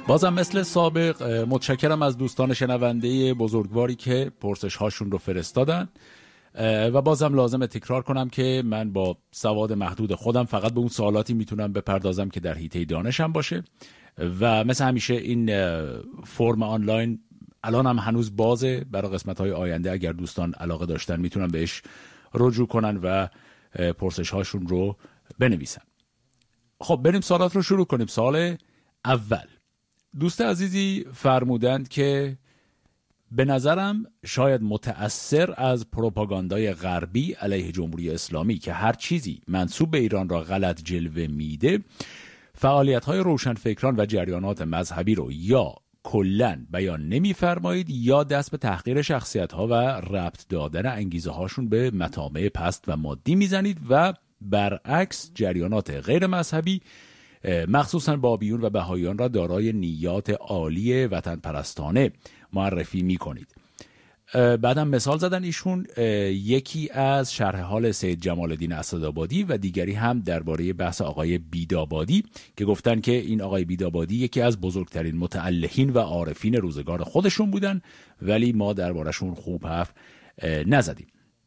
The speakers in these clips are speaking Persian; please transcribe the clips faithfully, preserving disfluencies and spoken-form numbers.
بازم مثل سابق متشکرم از دوستان شنونده بزرگواری که پرسش هاشون رو فرستادن و بازم لازم تکرار کنم که من با سواد محدود خودم فقط به اون سوالاتی میتونم بپردازم که در حیطه دانشم باشه و مثل همیشه این فرم آنلاین الان هم هنوز بازه. برای قسمت‌های آینده اگر دوستان علاقه داشتن میتونن بهش رجوع کنن و پرسش هاشون رو بنویسن. خب بریم سوالات رو شروع کنیم. سوال اول، دوست عزیزی فرمودند که به نظرم شاید متأثر از پروپاگاندای غربی علیه جمهوری اسلامی که هر چیزی منسوب به ایران را غلط جلوه میده، فعالیت‌های روشنفکران و جریانات مذهبی رو یا کلاً بیان نمی‌فرمایید یا دست به تحقیر شخصیت‌ها و ربط دادن انگیزه هاشون به مطامع پست و مادی میزنید و برعکس جریانات غیر مذهبی مخصوصاً بابیون و بهاییان را دارای نیات عالی وطن پرستانه معرفی می کنید. بعدم مثال زدن ایشون، یکی از شرح حال سید جمال الدین اسدآبادی و دیگری هم درباره بحث آقای بیدابادی که گفتن که این آقای بیدابادی یکی از بزرگترین متألهین و عارفین روزگار خودشون بودن ولی ما دربارشون خوب حرف نزدیم.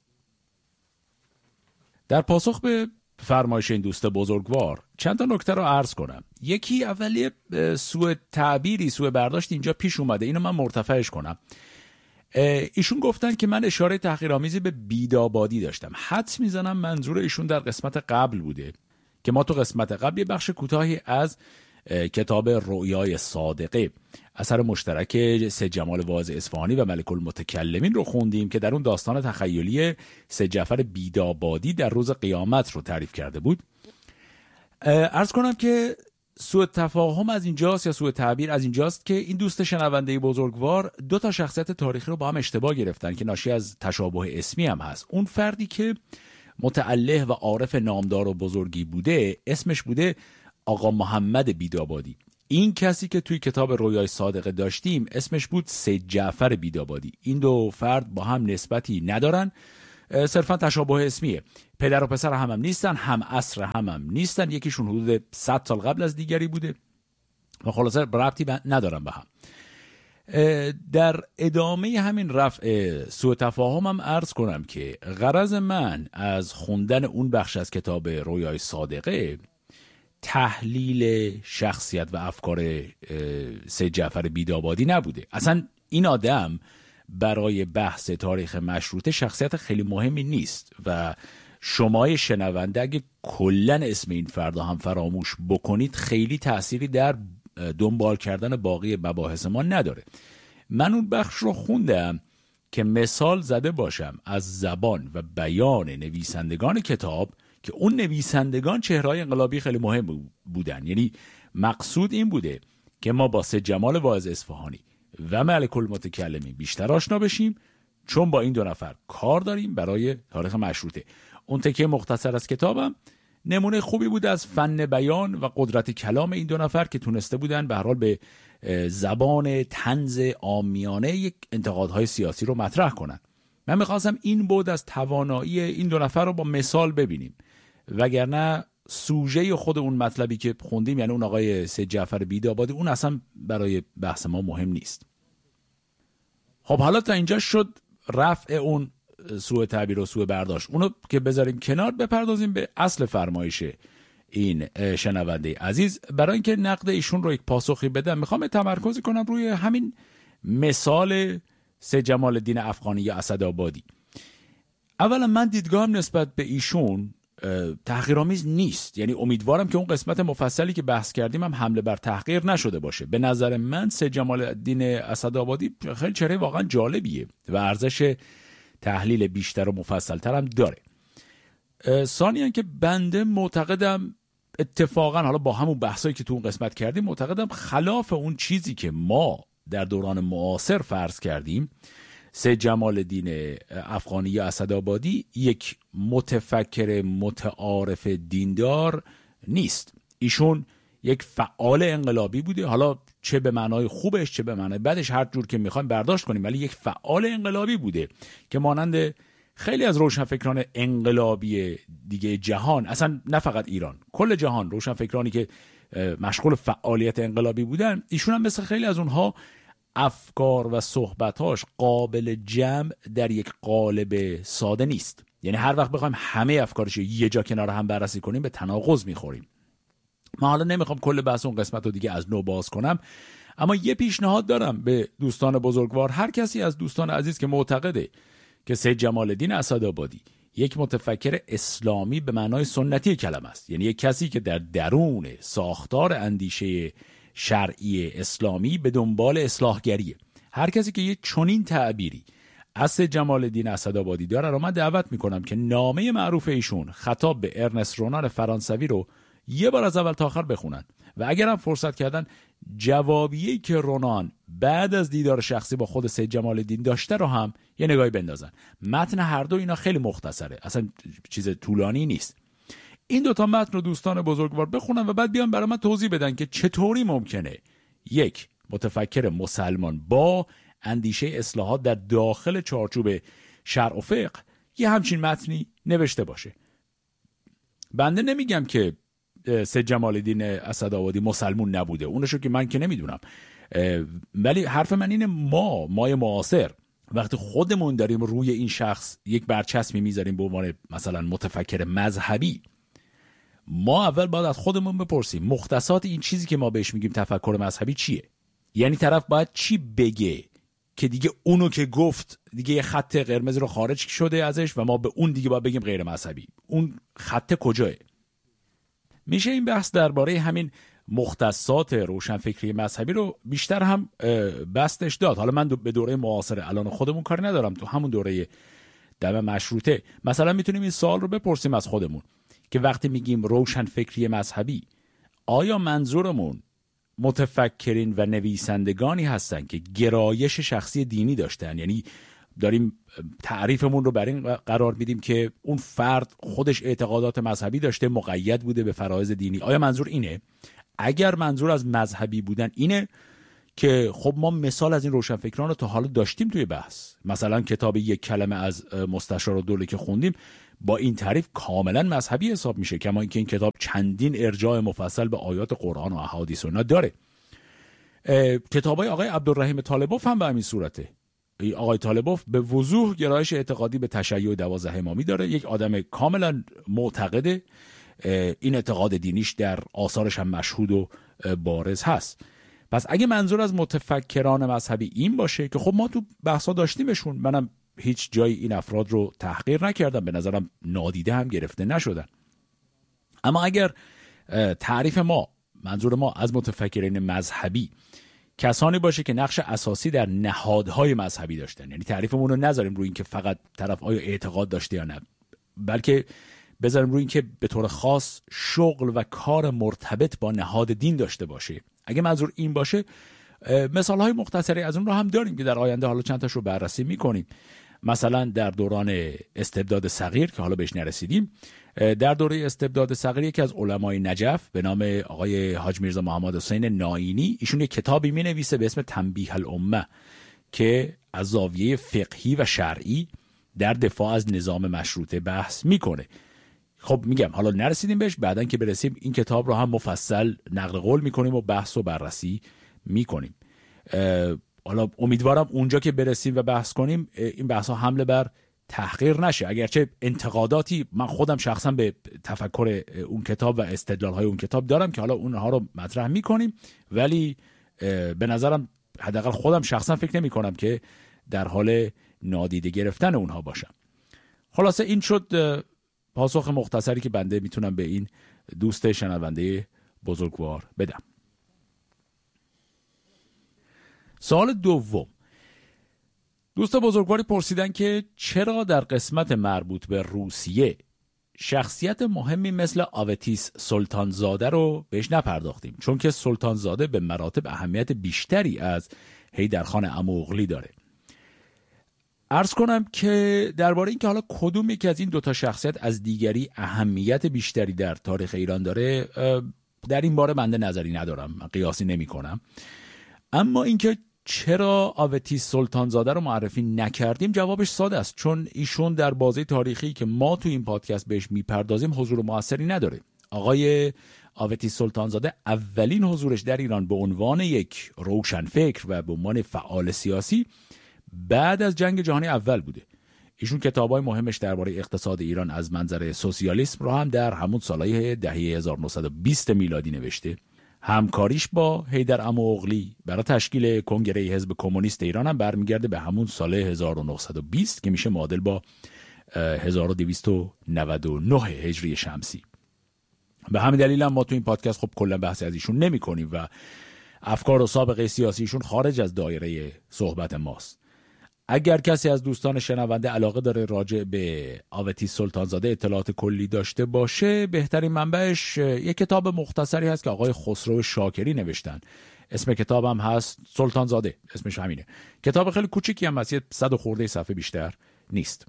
در پاسخ به فرمایش این دوست بزرگوار چند تا نکته رو عرض کنم. یکی، اولی سوء تعبیری، سوء برداشت اینجا پیش اومده، اینو من مرتفعش کنم. ایشون گفتن که من اشاره تحقیرآمیزی به بیدابادی داشتم. حدس میزنم منظور ایشون در قسمت قبل بوده که ما تو قسمت قبل یه بخش کوتاهی از کتاب رؤیای صادقه اثر مشترک سید جمال واعظ اصفهانی و ملک المتکلمین رو خوندیم که در اون داستان تخیلی سید جعفر بیدابادی در روز قیامت رو تعریف کرده بود. عرض کنم که سوء تفاهم از اینجاست یا سوء تعبیر از اینجاست که این دوست شنونده بزرگوار دو تا شخصیت تاریخی رو با هم اشتباه گرفتن که ناشی از تشابه اسمی هم هست. اون فردی که متأله و عارف نامدار و بزرگی بوده اسمش بوده آقا محمد بیدابادی. این کسی که توی کتاب رویای صادقه داشتیم اسمش بود سید جعفر بیدابادی. این دو فرد با هم نسبتی ندارن، صرفا تشابه اسمیه. پدر و پسر هم هم نیستن، هم عصر هم هم نیستن، یکیشون حدود صد سال قبل از دیگری بوده و خلاصه ربطی ندارن به هم. در ادامه همین رفع سوء تفاهم هم عرض کنم که غرض من از خوندن اون بخش از کتاب رویای صادقه تحلیل شخصیت و افکار سید جعفر بیدابادی نبوده. اصلا این آدم برای بحث تاریخ مشروطه شخصیت خیلی مهمی نیست و شمای شنونده اگه کلن اسم این فردا هم فراموش بکنید خیلی تأثیری در دنبال کردن باقی مباحث ما نداره. من اون بخش رو خوندم که مثال زده باشم از زبان و بیان نویسندگان کتاب که اون نویسندگان چهره‌های انقلابی خیلی مهم بودن. یعنی مقصود این بوده که ما با سید جمال واعظ اصفهانی و ملک المتکلمین بیشتر آشنا بشیم چون با این دو نفر کار داریم برای تاریخ مشروطه. اون تکه مختصر از کتابم نمونه خوبی بود از فن بیان و قدرت کلام این دو نفر که تونسته بودن به هر حال به زبان طنز عامیانه یک انتقادهای سیاسی رو مطرح کنن. من میخواستم این بود از توانایی این دو نفر رو با مثال ببینیم، وگرنه سوژه خود اون مطلبی که خوندیم یعنی اون آقای سید جعفر بیدابادی اون اصلا برای بحث ما مهم نیست. خب حالا تا اینجا شد رفع اون سوء تعبیر و سوء برداشت، اونو که بذاریم کنار بپردازیم به اصل فرمایش این شنونده عزیز. برای اینکه نقد ایشون رو یک پاسخی بدم میخوام تمرکز کنم روی همین مثال سید جمال الدین افغانی یا اسدآبادی. اولا من دیدگاهم نسبت به ایشون تحقیرآمیز نیست، یعنی امیدوارم که اون قسمت مفصلی که بحث کردیم هم حمله بر تحقیر نشده باشه. به نظر من سید جمال الدین اسدآبادی خیلی چهره واقعا جالبیه و ارزش تحلیل بیشتر و مفصل‌تر هم داره. ثانیاً که بنده معتقدم اتفاقا حالا با همون بحثایی که تو اون قسمت کردیم معتقدم خلاف اون چیزی که ما در دوران معاصر فرض کردیم سید جمال الدین افغانی یا اسدآبادی یک متفکر متعارف دیندار نیست. ایشون یک فعال انقلابی بوده، حالا چه به معنای خوبش چه به معنای بدش هر جور که میخوایم برداشت کنیم، ولی یک فعال انقلابی بوده که مانند خیلی از روشنفکران انقلابی دیگه جهان، اصلا نه فقط ایران، کل جهان، روشنفکرانی که مشغول فعالیت انقلابی بودن، ایشون هم مثل خیلی از اونها افکار و صحبتاش قابل جمع در یک قالب ساده نیست. یعنی هر وقت بخوایم همه افکارش یه جا کنار هم بررسی کنیم به تناقض میخوریم. من حالا نمیخوام کل بحث اون قسمت رو دیگه از نو باز کنم، اما یه پیشنهاد دارم به دوستان بزرگوار. هر کسی از دوستان عزیز که معتقده که سید جمال الدین اسدآبادی یک متفکر اسلامی به معنای سنتی کلمه است، یعنی یک کسی که در درون ساختار اندیشه شرعی اسلامی به دنبال اصلاحگریه، هر کسی که یک چنین تعبیری از سید جمال الدین اسدآبادی داره رو من دعوت میکنم که نامه معروف ایشون خطاب به ارنست رونان فرانسوی رو یه بار از اول تا آخر بخونن و اگر هم فرصت کردن جوابیه‌ای که رونان بعد از دیدار شخصی با خود سید جمال الدین داشته رو هم یه نگاهی بندازن. متن هر دو اینا خیلی مختصره، اصلا چیز طولانی نیست. این دوتا متن رو دوستان بزرگوار بخونن و بعد بیان برای من توضیح بدن که چطوری ممکنه یک متفکر مسلمان با اندیشه اصلاحات در داخل چارچوب شرع و فقه یه همچین متنی نوشته باشه. بنده نمیگم که سید جمال الدین اسدآبادی مسلمون نبوده، اونشو که من که نمیدونم، ولی حرف من اینه ما مای معاصر وقتی خودمون داریم روی این شخص یک برچسبی میذاریم به عنوان مثلا متفکر مذهبی، ما اول باید از خودمون بپرسیم مختصات این چیزی که ما بهش میگیم تفکر مذهبی چیه. یعنی طرف باید چی بگه که دیگه اونو که گفت دیگه یه خط قرمز رو خارج شده ازش و ما به اون دیگه باید بگیم غیر مذهبی. اون خط کجاه؟ میشه این بحث درباره همین مختصات روشنفکری مذهبی رو بیشتر هم بستش داد. حالا من به دوره معاصر الان خودمون کاری ندارم، تو همون دوره دم مشروطه مثلا میتونیم این سوال رو بپرسیم از خودمون که وقتی میگیم روشنفکری مذهبی آیا منظورمون متفکرین و نویسندگانی هستن که گرایش شخصی دینی داشتن، یعنی داریم تعریفمون رو بر این قرار میدیم که اون فرد خودش اعتقادات مذهبی داشته، مقید بوده به فرایض دینی؟ آیا منظور اینه؟ اگر منظور از مذهبی بودن اینه که خب ما مثال از این روشنفکران رو تا حالا داشتیم توی بحث، مثلا کتاب یک کلمه از مستشارالدوله که خوندیم با این تعریف کاملا مذهبی حساب میشه، کما اینکه این کتاب چندین ارجاع مفصل به آیات قرآن و احادیث اینا داره. کتابای آقای عبدالرحیم طالبوف هم به همین صورته. آقای طالبوف به وضوح گرایش اعتقادی به تشیع دوازده امامی داره، یک آدم کاملا معتقده، این اعتقاد دینیش در آثارش هم مشهود و بارز هست. پس اگه منظور از متفکران مذهبی این باشه که خب ما تو بحثا داشتیمشون، منم هیچ جای این افراد رو تحقیر نکردم، به نظرم نادیده هم گرفته نشدن، اما اگر تعریف ما، منظور ما از متفکرین مذهبی کسانی باشه که نقش اساسی در نهادهای مذهبی داشتن، یعنی تعریفمون رو نذاریم روی این که فقط طرف آیا اعتقاد داشته یا نه، بلکه بذاریم روی این که به طور خاص شغل و کار مرتبط با نهاد دین داشته باشه. اگه منظور این باشه مثالهای مختصری از اون رو هم داریم که در آینده حالا چند تاش رو بررسی میکنیم. مثلا در دوران استبداد صغیر که حالا بهش نرسیدیم، در دوره استبداد صغیر یکی از علمای نجف به نام آقای حاج میرزا محمد حسین ناینی، ایشون یک کتابی می نویسه به اسم تنبیه الامه که از زاویه فقهی و شرعی در دفاع از نظام مشروطه بحث میکنه. خب میگم حالا نرسیدیم بهش، بعدن که برسیم این کتاب رو هم مفصل نقل قول میکنیم و بحث و بررسی میکنیم. حالا امیدوارم اونجا که برسیم و بحث کنیم این بحث ها حمله بر تحقیر نشه، اگرچه انتقاداتی من خودم شخصا به تفکر اون کتاب و استدلال های اون کتاب دارم که حالا اونها رو مطرح میکنیم، ولی به نظرم حداقل خودم شخصا فکر نمی کنم که در حال نادیده گرفتن اونها باشم. خلاصه این شد پاسخ مختصری که بنده میتونم به این دوست شنونده بزرگوار بدم. سوال دوم، دوست بزرگواری پرسیدن که چرا در قسمت مربوط به روسیه شخصیت مهمی مثل آوتیس سلطانزاده رو بهش نپرداختیم، چون که سلطانزاده به مراتب اهمیت بیشتری از حیدرخان عموغلی داره. عرض کنم که درباره این که حالا کدوم یکی از این دوتا شخصیت از دیگری اهمیت بیشتری در تاریخ ایران داره، در این باره بنده نظری ندارم، قیاسی نمی کنم. اما اینکه چرا آوتیس سلطانزاده رو معرفی نکردیم جوابش ساده است، چون ایشون در بازه تاریخی که ما تو این پادکست بهش میپردازیم حضور موثری نداره. آقای آوتی سلطانزاده اولین حضورش در ایران به عنوان یک روشنفکر و به عنوان فعال سیاسی بعد از جنگ جهانی اول بوده. ایشون کتابای مهمش درباره اقتصاد ایران از منظر سوسیالیسم رو هم در همون سالهای دهه هزار و نهصد و بیست میلادی نوشته. همکاریش با حیدر عموغلی برای تشکیل کنگره حزب کمونیست ایران هم برمیگرده به همون سال هزار و نهصد و بیست که میشه معادل با هزار و دویست و نود و نه هجری شمسی. به همین دلیل هم ما تو این پادکست خب کلا بحثی از ایشون نمی کنیم و افکار و سابقه سیاسیشون خارج از دایره صحبت ماست. اگر کسی از دوستان شنونده علاقه داره راجع به آوتی سلطانزاده اطلاعات کلی داشته باشه، بهترین منبعش یک کتاب مختصری هست که آقای خسرو شاکری نوشتن. اسم کتابم هست سلطانزاده، اسمش همینه. کتاب خیلی کوچیکی هم هست، صد و خورده صفحه بیشتر نیست.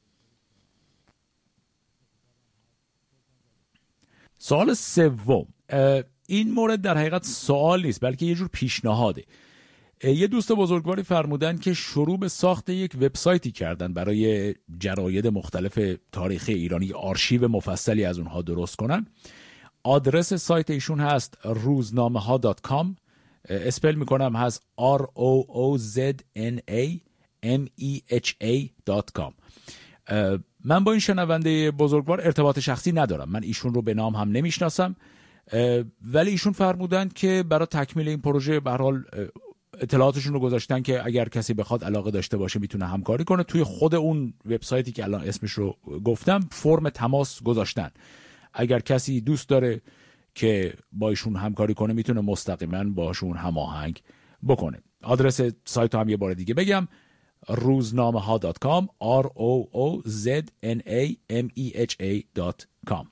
سوال سوم، این مورد در حقیقت سوال نیست بلکه یه جور پیشنهاده. یه دوست بزرگواری فرمودن که شروع به ساخت یک وبسایتی کردن برای جراید مختلف تاریخی ایرانی، آرشیو مفصلی از اونها درست کنن. آدرس سایت ایشون هست روزنامه ها دات کام، اسپل میکنم هست آر او او زد ان ای ام ای اچ ای دات کام. من با این شنونده بزرگوار ارتباط شخصی ندارم، من ایشون رو به نام هم نمیشناسم، ولی ایشون فرمودن که برای تکمیل این پروژه به هر حال اطلاعاتشون رو گذاشتن که اگر کسی بخواد علاقه داشته باشه میتونه همکاری کنه. توی خود اون وبسایتی که الان اسمش رو گفتم فرم تماس گذاشتن. اگر کسی دوست داره که با ایشون همکاری کنه میتونه مستقیما باشون هماهنگ بکنه. آدرس سایت هم یه بار دیگه بگم، روزنامه ها دات کام آر او او زد ان ای ام ای اچ ای دات کام.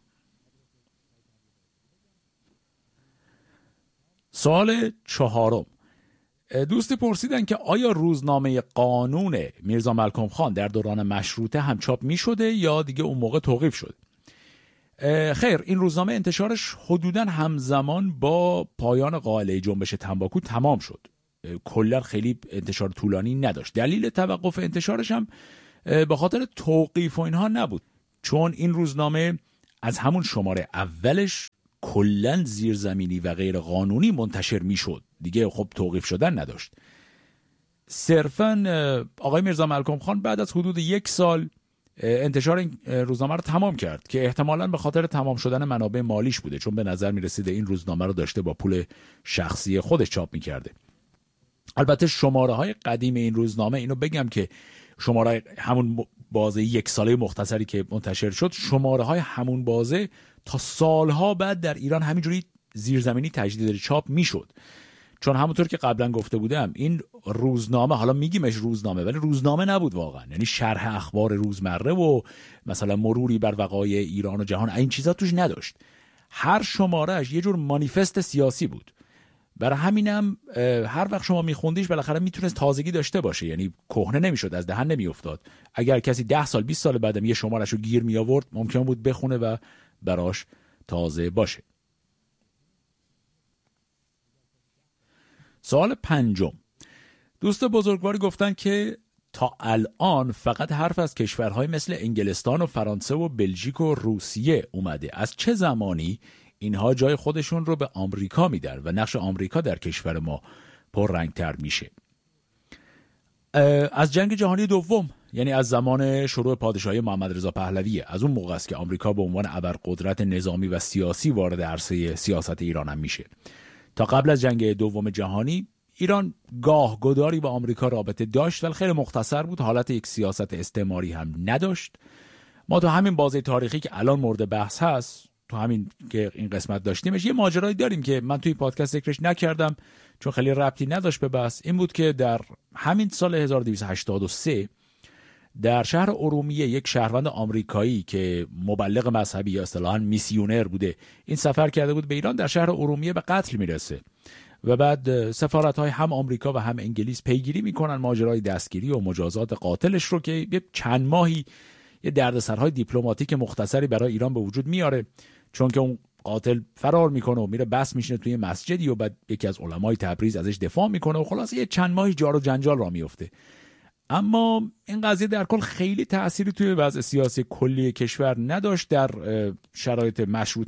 سوال چهارم، دوستی پرسیدن که آیا روزنامه قانون میرزا ملکم خان در دوران مشروطه هم چاپ می شده یا دیگه اون موقع توقیف شد؟ خیر، این روزنامه انتشارش حدوداً همزمان با پایان قائله جنبش تنباکو تمام شد. کلا خیلی انتشار طولانی نداشت. دلیل توقف انتشارش هم به خاطر توقیف و اینها نبود، چون این روزنامه از همون شماره اولش کلا زیرزمینی و غیر قانونی منتشر میشد، دیگه خب توقیف شدن نداشت. صرفا آقای میرزا ملکم خان بعد از حدود یک سال انتشار این روزنامه رو تمام کرد که احتمالاً به خاطر تمام شدن منابع مالیش بوده، چون به نظر میرسیده این روزنامه رو داشته با پول شخصی خودش چاپ میکرده. البته شماره های قدیم این روزنامه، اینو بگم که شماره همون بازه یک ساله مختصری که منتشر شد، شماره های همون بازه تا سالها بعد در ایران همینجوری زیرزمینی تجدید چاپ میشد، چون همونطور که قبلا گفته بودم این روزنامه، حالا میگیمش روزنامه ولی روزنامه نبود واقعا، یعنی شرح اخبار روزمره و مثلا مروری بر وقایع ایران و جهان این چیزا توش نداشت. هر شمارهش یه جور مانیفست سیاسی بود. برای همینم هر وقت شما میخوندیش بالاخره میتونست تازگی داشته باشه، یعنی کهنه نمیشد، از دهن نمیافتاد. اگر کسی ده سال بیست سال بعدم یه شمارهشو گیر می آورد ممکن بود بخونه و براش تازه باشه. سوال پنجم، دوست بزرگواری گفتن که تا الان فقط حرف از کشورهای مثل انگلستان و فرانسه و بلژیک و روسیه اومده. از چه زمانی اینها جای خودشون رو به آمریکا میدن و نقش آمریکا در کشور ما پررنگ‌تر میشه؟ از جنگ جهانی دوم، یعنی از زمان شروع پادشاهی محمد رضا پهلوی، از اون موقع است که آمریکا به عنوان ابرقدرت نظامی و سیاسی وارد عرصه سیاست ایران هم میشه. تا قبل از جنگ دوم جهانی ایران گاه گداری با آمریکا رابطه داشت ولی خیلی مختصر بود، حالت یک سیاست استعماری هم نداشت. ما تو همین بازه تاریخی که الان مورد بحث هست، تو همین که این قسمت داشتیمش، یه ماجرایی داریم که من توی پادکست ذکرش نکردم چون خیلی ربطی نداشت به بحث. این بود که در همین سال هزار و دویست و هشتاد و سه در شهر ارومیه یک شهروند آمریکایی که مبلغ مذهبی یا اصطلاحاً میسیونر بوده، این سفر کرده بود به ایران، در شهر ارومیه به قتل میرسه و بعد سفارت‌های هم آمریکا و هم انگلیس پیگیری میکنن ماجرای دستگیری و مجازات قاتلش رو که یه چند ماهی یه دردسرهای دیپلماتیک مختصری برای ایران به وجود میاره، چون که اون قاتل فرار میکنه و میره بس میشینه توی مسجدی و بعد یکی از علمای تبریز ازش دفاع میکنه و خلاص یه چند ماهی جار و جنجال را میفته. اما این قضیه در کل خیلی تأثیری توی وضع سیاسی کلی کشور نداشت. در شرایط مشروطه هم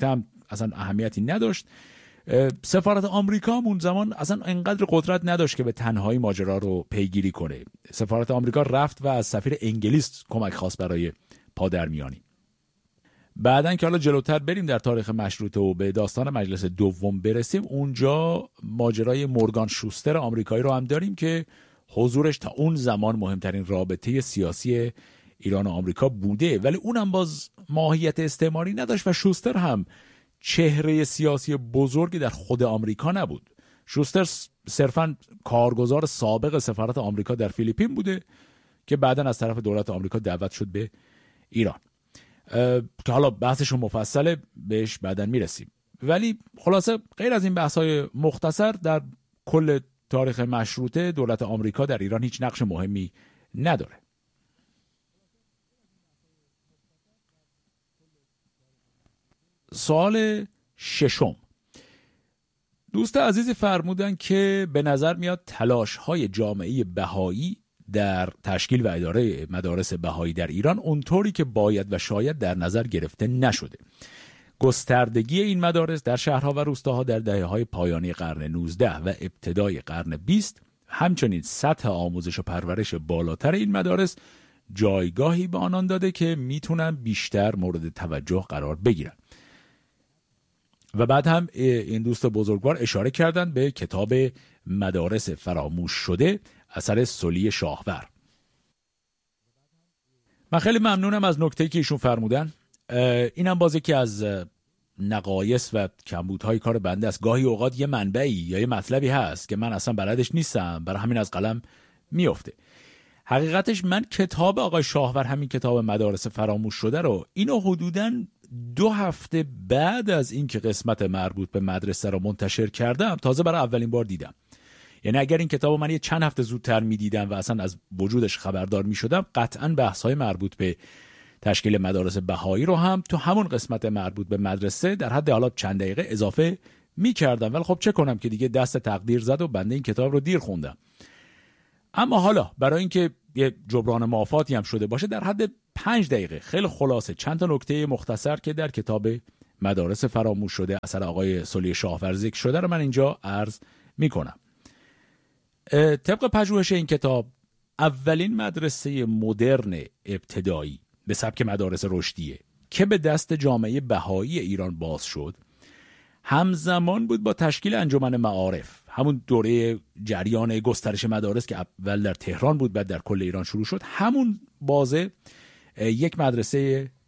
اصلا اهمیتی نداشت. سفارت آمریکا هم اون زمان اصلا انقدر قدرت نداشت که به تنهایی ماجرا رو پیگیری کنه. سفارت آمریکا رفت و از سفیر انگلیس کمک خواست برای پادرمیانی. بعدن که حالا جلوتر بریم در تاریخ مشروطه و به داستان مجلس دوم برسیم، اونجا ماجرای مورگان شوستر آمریکایی رو هم داریم که حضورش تا اون زمان مهمترین رابطه سیاسی ایران و آمریکا بوده، ولی اونم باز ماهیت استعماری نداشت و شوستر هم چهره سیاسی بزرگی در خود آمریکا نبود. شوستر صرفاً کارگزار سابق سفارت آمریکا در فیلیپین بوده که بعداً از طرف دولت آمریکا دعوت شد به ایران، که حالا بحثش مفصله بهش بعداً میرسیم. ولی خلاصه غیر از این بحث‌های مختصر در کل تاریخ مشروطه دولت آمریکا در ایران هیچ نقش مهمی نداره. سوال ششم، دوست عزیزی فرمودن که به نظر میاد تلاش‌های جامعه بهایی در تشکیل و اداره مدارس بهایی در ایران اونطوری که باید و شاید در نظر گرفته نشده. گستردگی این مدارس در شهرها و روستاها در دهه‌های پایانی قرن نوزده و ابتدای قرن بیست، همچنین سطح آموزش و پرورش بالاتر این مدارس جایگاهی به آنان داده که میتونن بیشتر مورد توجه قرار بگیرن. و بعد هم این دوست بزرگوار اشاره کردن به کتاب مدارس فراموش شده اثر سلی شاهور. من خیلی ممنونم از نکته‌ای که ایشون فرمودن. اینم باز یکی از نقایص و کمبودهای کار بنده است. گاهی اوقات یه منبعی یا یه مطلبی هست که من اصلا بلدش نیستم، برای همین از قلم میفته. حقیقتش من کتاب آقای شاهور، همین کتاب مدارس فراموش شده رو، اینو حدوداً دو هفته بعد از این که قسمت مربوط به مدرسه رو منتشر کردم تازه برای اولین بار دیدم. یعنی اگر این کتاب من یه چند هفته زودتر میدیدم و اصلا از وجودش خبردار میشدم، قطعاً بحث‌های مربوط به تشکیل مدارس بهایی رو هم تو همون قسمت مربوط به مدرسه در حد حالا چند دقیقه اضافه میکردم. ولی خب چه کنم که دیگه دست تقدیر زد و بنده این کتاب رو دیر خوندم. اما حالا برای اینکه یه جبران مافاتی هم شده باشه، در حد پنج دقیقه خیلی خلاصه چند تا نکته مختصر که در کتاب مدارس فراموش شده اثر آقای سلی شاهور ذکر شده رو من اینجا عرض میکنم. طبق پژوهش این کتاب، اولین مدرسه مدرن ابتدایی به سبک مدارس رشدیه که به دست جامعه بهایی ایران باز شد همزمان بود با تشکیل انجمن معارف، همون دوره جریان گسترش مدارس که اول در تهران بود بعد در کل ایران شروع شد. همون بازه یک مدرسه